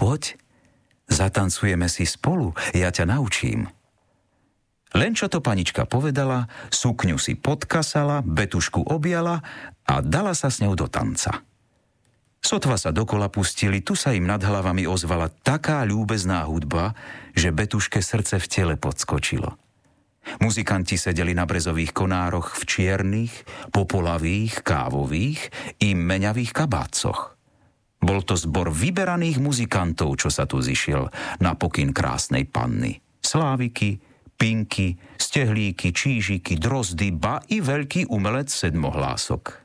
poď, zatancujeme si spolu, ja ťa naučím. Len čo to panička povedala, sukňu si podkasala, Betušku objala a dala sa s ňou do tanca. Sotva sa dokola pustili, tu sa im nad hlavami ozvala taká ľúbezná hudba, že Betuške srdce v tele podskočilo. Muzikanti sedeli na brezových konároch v čiernych, popolavých, kávových i meňavých kabátcoch. Bol to zbor vyberaných muzikantov, čo sa tu zišiel na pokyn krásnej panny. Sláviky, pinky, stehlíky, čížiky, drozdy, ba i veľký umelec sedmohlások.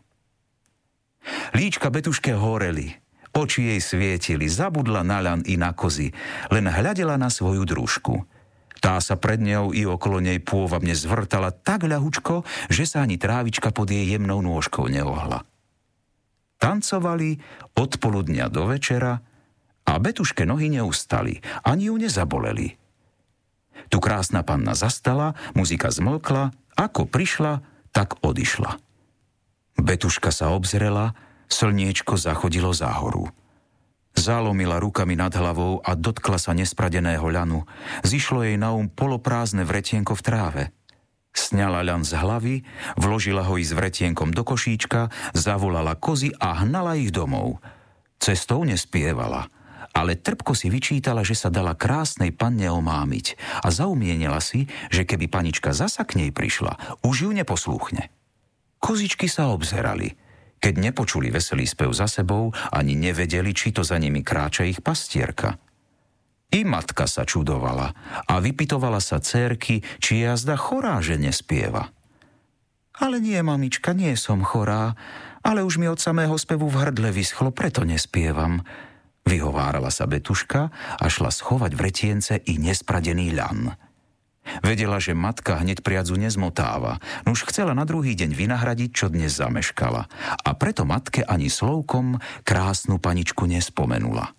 Líčka Betuške horeli, oči jej svietili, zabudla na ľan i na kozy, len hľadela na svoju družku. Tá sa pred ňou i okolo nej pôvabne zvrtala tak ľahučko, že sa ani trávička pod jej jemnou nôžkou neohla. Tancovali od poludnia do večera a Betuške nohy neustali, ani ju nezaboleli. Tu krásna panna zastala, muzika zmlkla, ako prišla, tak odišla. Betuška sa obzrela, slniečko zachodilo za horu. Zalomila rukami nad hlavou a dotkla sa nespradeného ľanu. Zišlo jej na poloprázdne vretienko v tráve. Sňala ľan z hlavy, vložila ho i s vretienkom do košíčka, zavolala kozy a hnala ich domov. Cestou nespievala, ale trpko si vyčítala, že sa dala krásnej panne omámiť a zaumienila si, že keby panička zasa k nej prišla, už ju neposlúchne. Kozičky sa obzerali. Keď nepočuli veselý spev za sebou, ani nevedeli, či to za nimi kráča ich pastierka. I matka sa čudovala a vypytovala sa dcérky, či je jazda chorá, že nespieva. Ale nie, mamička, nie som chorá, ale už mi od samého spevu v hrdle vyschlo, preto nespievam. Vyhovárala sa Betuška a šla schovať vretience i nespradený ľan. Vedela, že matka hneď priadzu nezmotáva, no už chcela na druhý deň vynahradiť, čo dnes zameškala. A preto matke ani slovkom krásnu paničku nespomenula.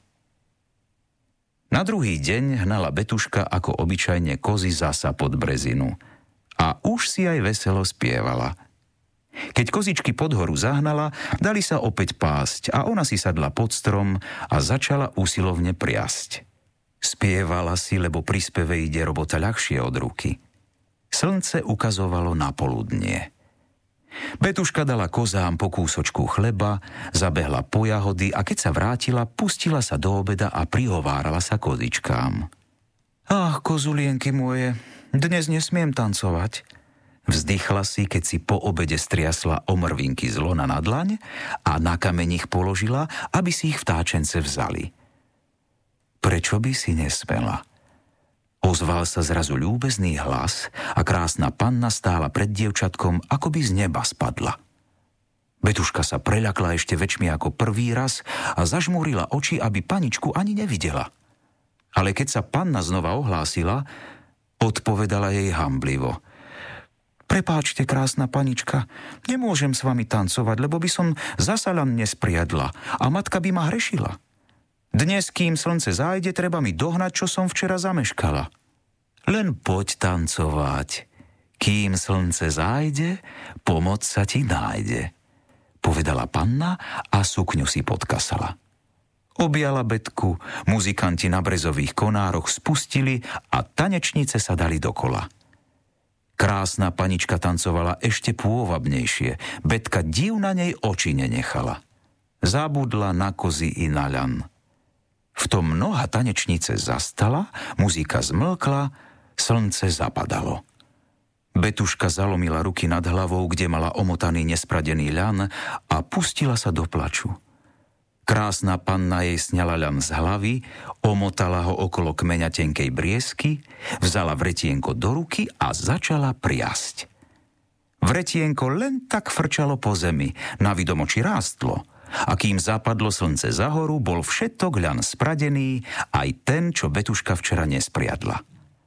Na druhý deň hnala Betuška ako obyčajne kozy zasa pod brezinu. A už si aj veselo spievala. Keď kozičky pod horu zahnala, dali sa opäť pásť a ona si sadla pod strom a začala usilovne priasť. Spievala si, lebo pri speve ide robota ľahšie od ruky. Slnce ukazovalo na poludnie. Betuška dala kozám po kúsočku chleba, zabehla po jahody a keď sa vrátila, pustila sa do obeda a prihovárala sa kozičkám. Ach, kozulienky moje, dnes nesmiem tancovať. Vzdychla si, keď si po obede striasla omrvinky z lona na dlaň a na kameň ich položila, aby si ich vtáčence vzali. Prečo by si nesmela? Ozval sa zrazu ľúbezný hlas a krásna panna stála pred dievčatkom, ako by z neba spadla. Betuška sa preľakla ešte väčšmi ako prvý raz a zažmúrila oči, aby paničku ani nevidela. Ale keď sa panna znova ohlásila, odpovedala jej hanblivo. Prepáčte, krásna panička, nemôžem s vami tancovať, lebo by som zasa len nespriadla a matka by ma hrešila. Dnes, kým slnce zájde, treba mi dohnať, čo som včera zameškala. Len poď tancovať. Kým slnce zájde, pomoc sa ti nájde, povedala panna a sukňu si podkasala. Objala Betku, muzikanti na brezových konároch spustili a tanečnice sa dali dokola. Krásna panička tancovala ešte pôvabnejšie. Betka div na nej oči nenechala. Zabudla na kozy i na ľan. V tom noha tanečnice zastala, muzika zmlkla, slnce zapadalo. Betuška zalomila ruky nad hlavou, kde mala omotaný nespradený ľan a pustila sa do plaču. Krásna panna jej sňala ľan z hlavy, omotala ho okolo kmeňa tenkej briesky, vzala vretienko do ruky a začala priasť. Vretienko len tak frčalo po zemi, na vidomoči rástlo. A kým zapadlo slnce za horu, bol všetok ľan spradený, aj ten, čo Betuška včera nespriadla.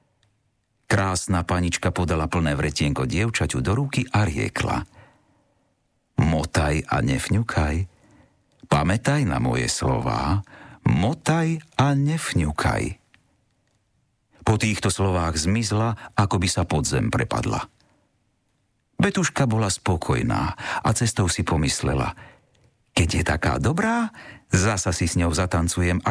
Krásna panička podala plné vretienko dievčaťu do ruky a riekla. Motaj a nefňukaj, pamätaj na moje slová, motaj a nefňukaj. Po týchto slovách zmizla, ako by sa pod zem prepadla. Betuška bola spokojná a cestou si pomyslela, keď je taká dobrá, zasa si s ňou zatancujem